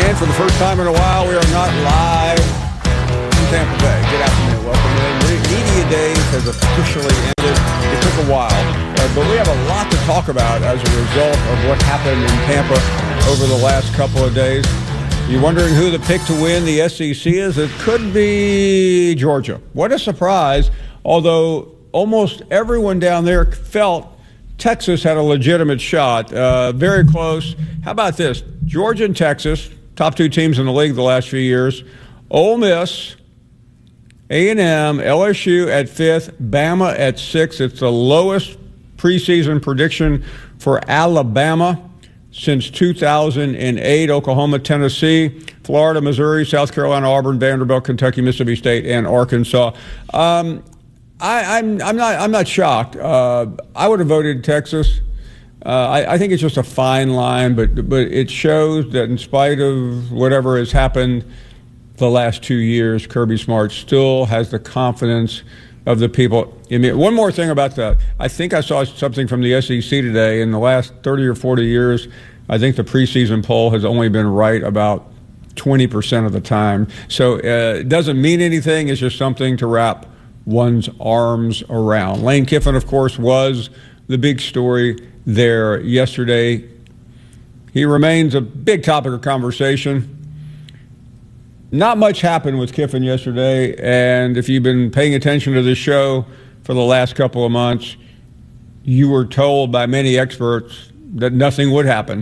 And for the first time in a while, we are not live in Tampa Bay. Good afternoon. Welcome in. Media Days has officially ended. It took a while, but we have a lot to talk about as a result of what happened in Tampa over the last couple of days. You're wondering who the pick to win the SEC is? It could be Georgia. What a surprise, although almost everyone down there felt Texas had a legitimate shot. Very close. How about this? Georgia and Texas, top two teams in the league the last few years. Ole Miss, A&M, LSU at 5th, Bama at 6th. It's the lowest preseason prediction for Alabama since 2008. Oklahoma, Tennessee, Florida, Missouri, South Carolina, Auburn, Vanderbilt, Kentucky, Mississippi State, and Arkansas. I'm not shocked. I would have voted Texas. I think it's just a fine line, but it shows that in spite of whatever has happened the last 2 years, Kirby Smart still has the confidence of the people. I mean, one more thing about that. I think I saw something from the SEC today. In the last 30 or 40 years, I think the preseason poll has only been right about 20% of the time. So it doesn't mean anything. It's just something to wrap one's arms around. Lane Kiffin, of course, was the big story there yesterday. He remains a big topic of conversation. Not much happened with Kiffin yesterday, and if you've been paying attention to this show for the last couple of months, you were told by many experts that nothing would happen.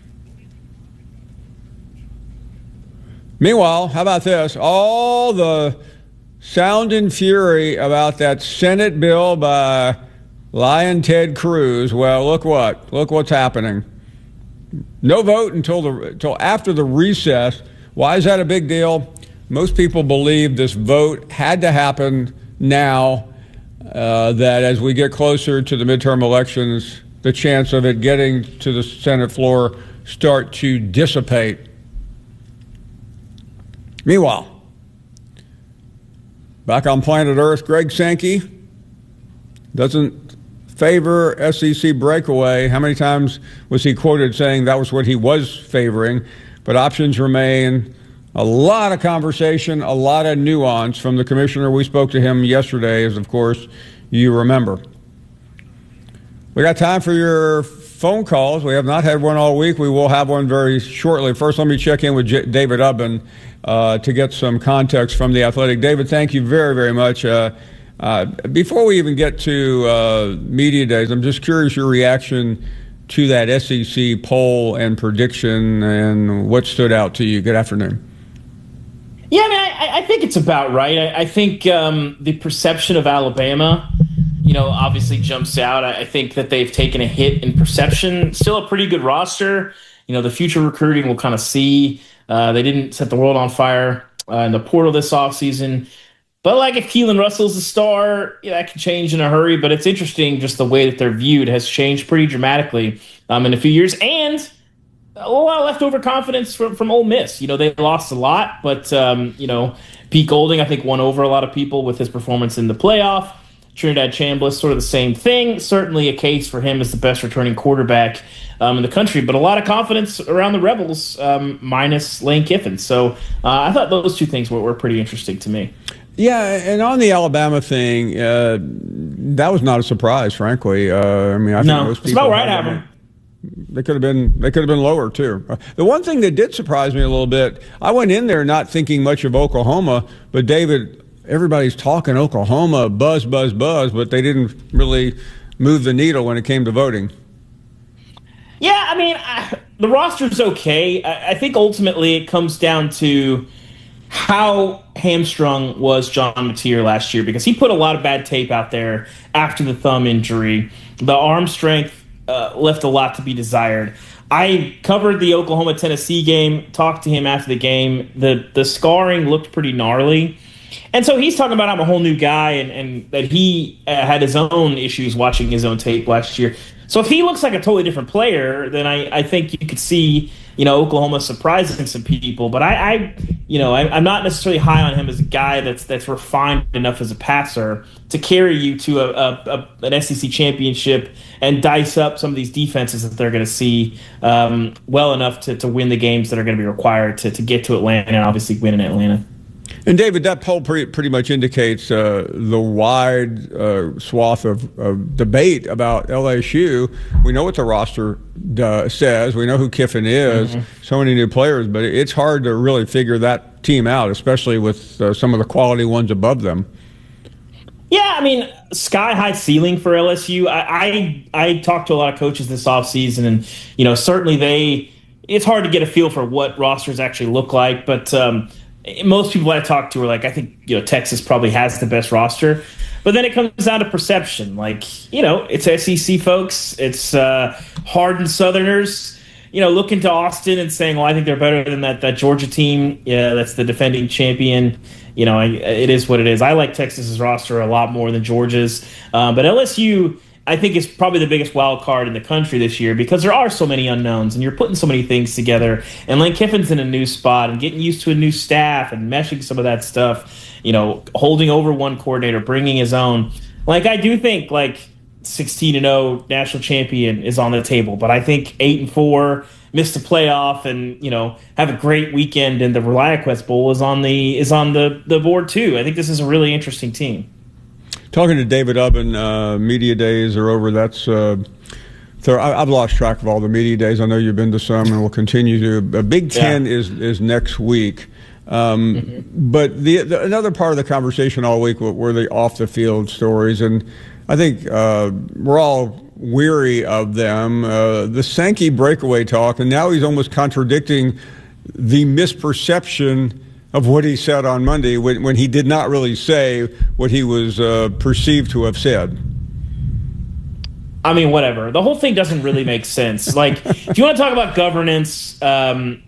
Meanwhile, how about this? All the sound and fury about that Senate bill by Lion Ted Cruz. Well, look what's happening. No vote until after the recess. Why is that a big deal? Most people believe this vote had to happen now, that as we get closer to the midterm elections, the chance of it getting to the Senate floor start to dissipate. Meanwhile, back on planet Earth, Greg Sankey doesn't favor SEC breakaway. How many times was he quoted saying that was what he was favoring? But options remain. A lot of conversation, a lot of nuance from the commissioner. We spoke to him yesterday, as of course you remember. We got time for your phone calls. We have not had one all week. We will have one very shortly. First, let me check in with David Ubben to get some context from The Athletic. David, thank you very, very much. Before we even get to media days, I'm just curious your reaction to that SEC poll and prediction and what stood out to you. Good afternoon. Yeah, I mean, I think it's about right. I think the perception of Alabama, obviously jumps out. I think that they've taken a hit in perception. Still a pretty good roster. The future recruiting we'll kind of see. They didn't set the world on fire in the portal this offseason. But if Keelan Russell's a star, that can change in a hurry. But it's interesting just the way that they're viewed has changed pretty dramatically in a few years. And a lot of leftover confidence from Ole Miss. They lost a lot, but, Pete Golding, I think, won over a lot of people with his performance in the playoff. Trinidad Chambliss, sort of the same thing. Certainly a case for him as the best returning quarterback in the country, but a lot of confidence around the Rebels, minus Lane Kiffin. So I thought those two things were pretty interesting to me. Yeah, and on the Alabama thing, that was not a surprise, frankly. I think most people. It's about right, Adam. They could have been lower too. The one thing that did surprise me a little bit, I went in there not thinking much of Oklahoma, but David, everybody's talking Oklahoma, buzz, but they didn't really move the needle when it came to voting. Yeah, I mean, the roster's okay. I think ultimately it comes down to how hamstrung was John Mateer last year, because he put a lot of bad tape out there after the thumb injury. The arm strength left a lot to be desired. I covered the Oklahoma-Tennessee game, talked to him after the game. The scarring looked pretty gnarly. And so he's talking about I'm a whole new guy and that he had his own issues watching his own tape last year. So if he looks like a totally different player, then I think you could see Oklahoma surprising some people, but I'm not necessarily high on him as a guy that's refined enough as a passer to carry you to an SEC championship and dice up some of these defenses that they're going to see well enough to win the games that are going to be required to get to Atlanta and obviously win in Atlanta. And David, that poll pretty much indicates the wide swath of debate about LSU. We know what the roster says. We know who Kiffin is. So many new players, but it's hard to really figure that team out, especially with some of the quality ones above them. Yeah, I mean, sky-high ceiling for LSU. I talked to a lot of coaches this offseason, and, certainly it's hard to get a feel for what rosters actually look like, but most people I talk to are like, I think, Texas probably has the best roster. But then it comes down to perception. Like, it's SEC folks. It's hardened Southerners, looking to Austin and saying, well, I think they're better than that Georgia team. Yeah, that's the defending champion. It is what it is. I like Texas's roster a lot more than Georgia's. But LSU, I think, is probably the biggest wild card in the country this year because there are so many unknowns and you're putting so many things together. And Lane Kiffin's in a new spot and getting used to a new staff and meshing some of that stuff, holding over one coordinator, bringing his own. Like, I do think, 16-0 national champion is on the table, but I think 8-4, missed the playoff and, have a great weekend in the ReliaQuest Bowl is on the board too. I think this is a really interesting team. Talking to David Ubben, media days are over. I've lost track of all the media days. I know you've been to some and will continue to. Big Ten is next week. But another part of the conversation all week were the off-the-field stories, and I think we're all weary of them. The Sankey breakaway talk, and now he's almost contradicting the misperception of what he said on Monday when he did not really say what he was perceived to have said. I mean, whatever. The whole thing doesn't really make sense. Like, if you want to talk about governance, to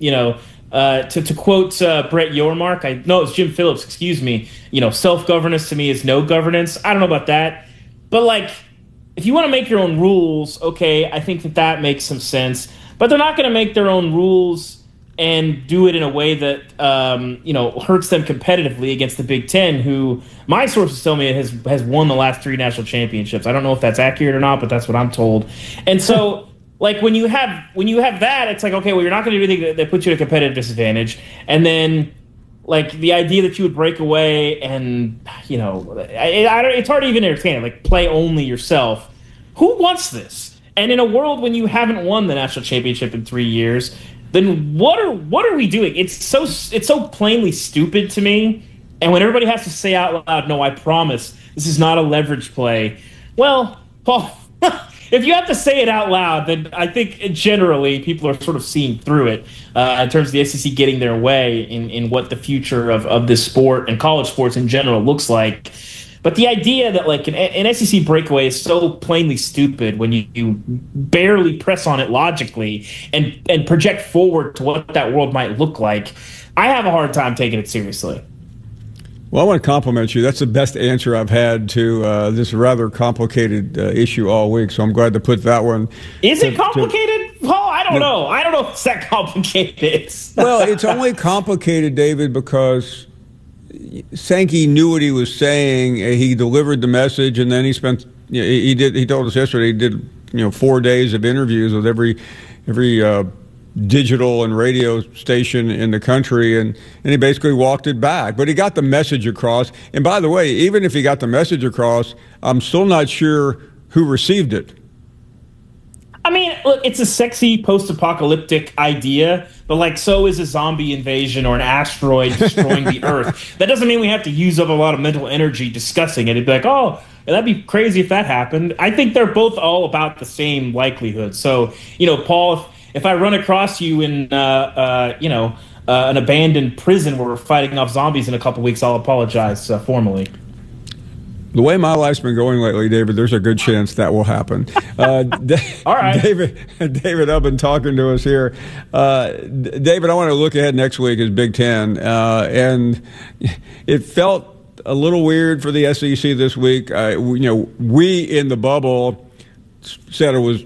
quote Brett Yormark, it's Jim Phillips, excuse me, self-governance to me is no governance. I don't know about that. But, if you want to make your own rules, okay, I think that makes some sense. But they're not going to make their own rules and do it in a way that hurts them competitively against the Big Ten, who my sources tell me has won the last 3 national championships. I don't know if that's accurate or not, but that's what I'm told. And so, when you have that, it's like, okay, well, you're not going to do anything that puts you at a competitive disadvantage. And then, the idea that you would break away and it's hard to even entertain it. Play only yourself. Who wants this? And in a world when you haven't won the national championship in 3 years, then what are we doing? It's so plainly stupid to me. And when everybody has to say out loud, no, I promise, this is not a leverage play. Well, Paul, if you have to say it out loud, then I think generally people are sort of seeing through it in terms of the SEC getting their way in what the future of this sport and college sports in general looks like. But the idea that an SEC breakaway is so plainly stupid when you barely press on it logically and project forward to what that world might look like, I have a hard time taking it seriously. Well, I want to compliment you. That's the best answer I've had to this rather complicated issue all week, so I'm glad to put that one. Is it complicated? Paul, I don't know. I don't know if it's that complicated. Well, it's only complicated, David, because Sankey knew what he was saying. He delivered the message, and then he spent. He told us yesterday he did 4 days of interviews with every digital and radio station in the country, and he basically walked it back. But he got the message across. And by the way, even if he got the message across, I'm still not sure who received it. I mean, look, it's a sexy post-apocalyptic idea, but so is a zombie invasion or an asteroid destroying the Earth. That doesn't mean we have to use up a lot of mental energy discussing it. It'd be like, oh, that'd be crazy if that happened. I think they're both all about the same likelihood. So, Paul, if I run across you in, an abandoned prison where we're fighting off zombies in a couple weeks, I'll apologize formally. The way my life's been going lately, David, there's a good chance that will happen. All right. David Ubben talking to us here. David, I want to look ahead next week as Big Ten. And it felt a little weird for the SEC this week. We in the bubble said it was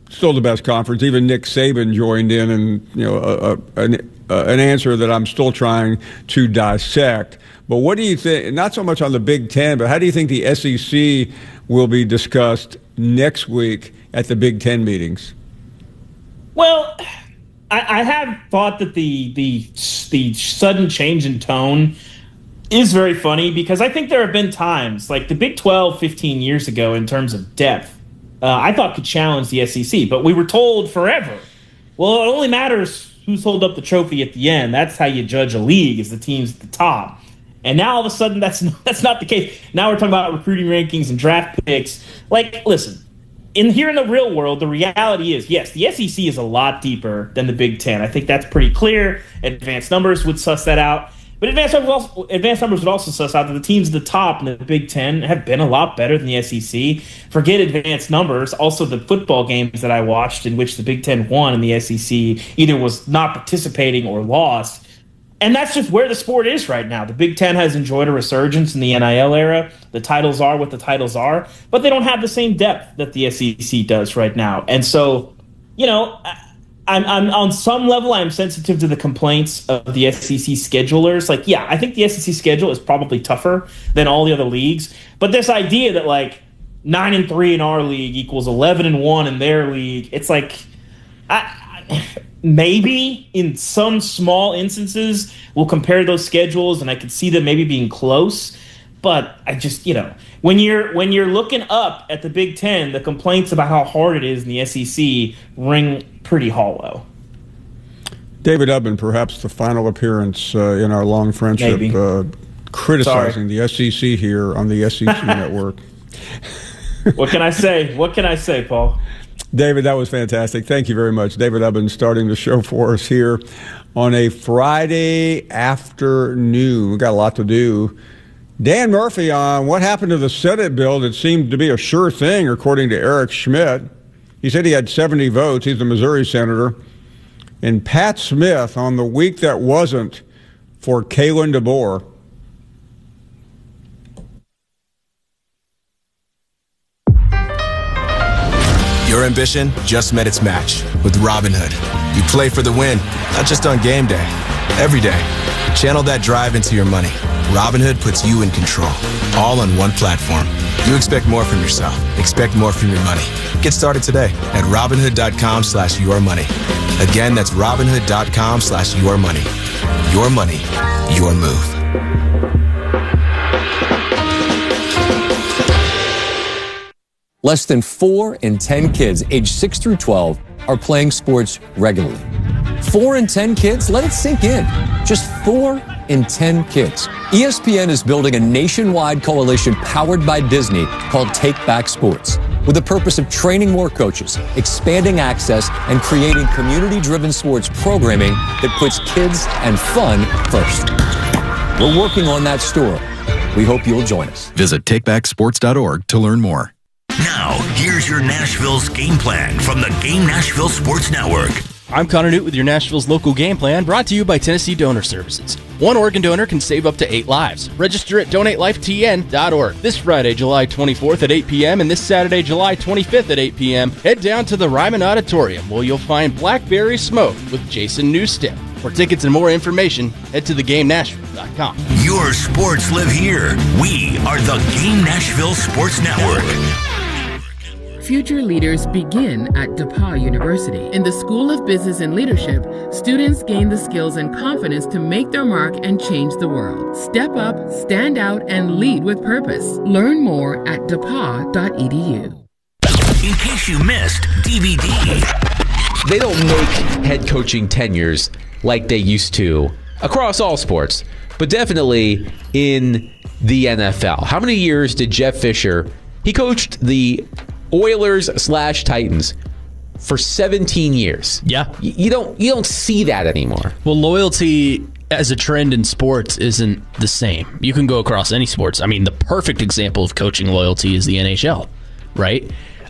still the best conference. Even Nick Saban joined in, and an answer that I'm still trying to dissect. But what do you think? Not so much on the Big Ten, but how do you think the SEC will be discussed next week at the Big Ten meetings? Well, I have thought that the sudden change in tone is very funny, because I think there have been times, like the Big 12 15 years ago in terms of depth, I thought could challenge the SEC, but we were told forever, well, it only matters who's hold up the trophy at the end. That's how you judge a league, is the teams at the top. And now all of a sudden that's not the case. Now we're talking about recruiting rankings and draft picks. Like, listen, here in the real world, the reality is, yes, the SEC is a lot deeper than the Big Ten. I think that's pretty clear. Advanced numbers would suss that out. But advanced numbers would also suss out that the teams at the top in the Big Ten have been a lot better than the SEC. Forget advanced numbers. Also, the football games that I watched in which the Big Ten won and the SEC either was not participating or lost. And that's just where the sport is right now. The Big Ten has enjoyed a resurgence in the NIL era. The titles are what the titles are, but they don't have the same depth that the SEC does right now. And so, I'm on some level, I'm sensitive to the complaints of the SEC schedulers. Like, yeah, I think the SEC schedule is probably tougher than all the other leagues. But this idea that, like, 9-3 in our league equals 11-1 in their league, it's like, maybe in some small instances we'll compare those schedules, and I could see them maybe being close. But I just, when you're looking up at the Big Ten, the complaints about how hard it is in the SEC ring pretty hollow. David Ubben, perhaps the final appearance in our long friendship, criticizing the SEC here on the SEC Network. What can I say, Paul? David, that was fantastic. Thank you very much. David Ubben starting the show for us here on a Friday afternoon. We've got a lot to do. Dan Murphy on what happened to the Senate bill that seemed to be a sure thing, according to Eric Schmidt. He said he had 70 votes. He's the Missouri senator. And Pat Smith on the week that wasn't for Kalen DeBoer. Your ambition just met its match with Robinhood. You play for the win, not just on game day, every day. Channel that drive into your money. Robinhood puts you in control, all on one platform. You expect more from yourself. Expect more from your money. Get started today at Robinhood.com/yourmoney. Again, that's Robinhood.com/yourmoney. Your money, your move. Less than 4 in 10 kids aged 6 through 12 are playing sports regularly. 4 in 10 kids? Let it sink in. Just 4 in 10 kids. ESPN is building a nationwide coalition powered by Disney called Take Back Sports, with the purpose of training more coaches, expanding access, and creating community-driven sports programming that puts kids and fun first. We're working on that story. We hope you'll join us. Visit takebacksports.org to learn more. Now, here's your Nashville's game plan from the Game Nashville Sports Network. I'm Connor Newt with your Nashville's local game plan, brought to you by Tennessee Donor Services. One organ donor can save up to 8 lives. Register at donatelifetn.org. This Friday, July 24th at 8 p.m. and this Saturday, July 25th at 8 p.m., head down to the Ryman Auditorium where you'll find Blackberry Smoke with Jason Newsted. For tickets and more information, head to theGameNashville.com. Your sports live here. We are the Game Nashville Sports Network. Future leaders begin at DePauw University. In the School of Business and Leadership, students gain the skills and confidence to make their mark and change the world. Step up, stand out, and lead with purpose. Learn more at depaw.edu. In case you missed DVD. They don't make head coaching tenures like they used to across all sports, but definitely in the NFL. How many years did Jeff Fisher, he coached the Oilers/Titans for 17 years. Yeah. You don't see that anymore. Well, loyalty as a trend in sports isn't the same. You can go across any sports. I mean, the perfect example of coaching loyalty is the NHL, right?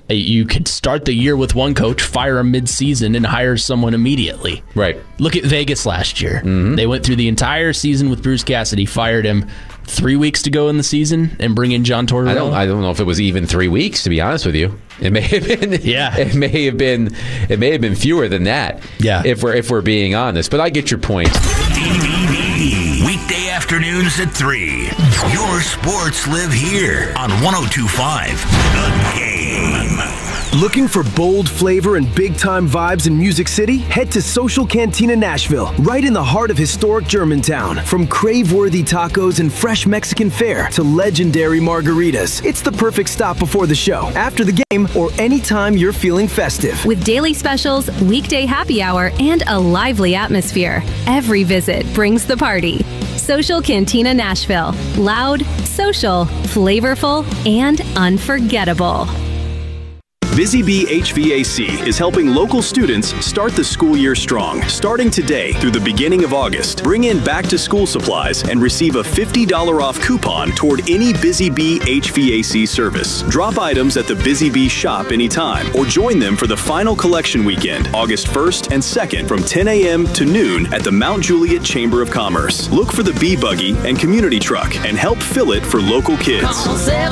You could start the year with one coach, fire him mid-season, and hire someone immediately. Right. Look at Vegas last year. They went through the entire season with Bruce Cassidy, fired him 3 weeks to go in the season, and bring in John Tortorella. I don't know if it was even 3 weeks, to be honest with you. It may have been. Yeah. It may have been fewer than that. Yeah. If we're being honest, but I get your point. DVD. Weekday afternoons at 3. Your sports live here on 102.5 The Game. Looking for bold flavor and big-time vibes in Music City? Head to Social Cantina Nashville, right in the heart of historic Germantown. From crave-worthy tacos and fresh Mexican fare to legendary margaritas, it's the perfect stop before the show, after the game, or anytime you're feeling festive. With daily specials, weekday happy hour, and a lively atmosphere, every visit brings the party. Social Cantina Nashville. Loud, social, flavorful, and unforgettable. Busy Bee HVAC is helping local students start the school year strong. Starting today through the beginning of August, bring in back-to-school supplies and receive a $50 off coupon toward any Busy Bee HVAC service. Drop items at the Busy Bee shop anytime or join them for the final collection weekend, August 1st and 2nd from 10 a.m. to noon at the Mount Juliet Chamber of Commerce. Look for the Bee Buggy and community truck and help fill it for local kids. Call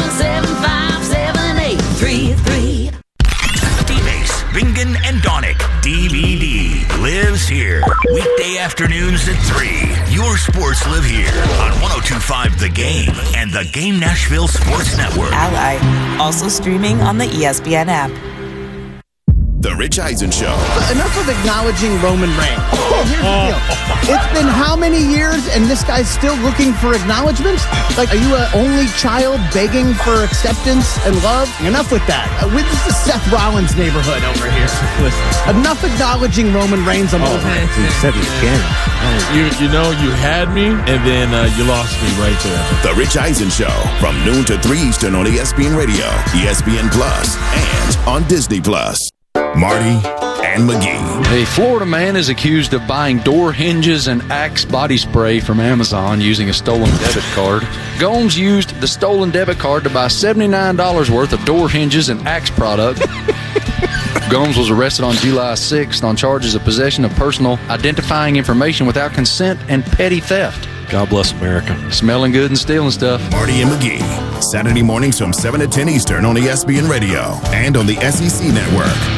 775-7833. Bingen and Donick, DVD, lives here. Weekday afternoons at 3. Your sports live here on 102.5 The Game and The Game Nashville Sports Network. Ally, also streaming on the ESPN app. The Rich Eisen Show. Enough of acknowledging Roman Reigns. Here's the deal. It's been how many years and this guy's still looking for acknowledgement? Like, are you an only child begging for acceptance and love? Enough with that. This is Seth Rollins' neighborhood over here. Listen, enough acknowledging Roman Reigns. I'm over it. You said it again. You know, you had me, and then you lost me right there. The Rich Eisen Show from noon to 3 Eastern on ESPN Radio, ESPN Plus, and on Disney Plus. Marty and McGee. A Florida man is accused of buying door hinges and Axe body spray from Amazon using a stolen debit card. Gomes used the stolen debit card to buy $79 worth of door hinges and Axe product. Gomes was arrested on July 6th on charges of possession of personal identifying information without consent and petty theft. God bless America. Smelling good and stealing stuff. Marty and McGee. Saturday mornings from 7 to 10 Eastern on ESPN Radio and on the SEC Network.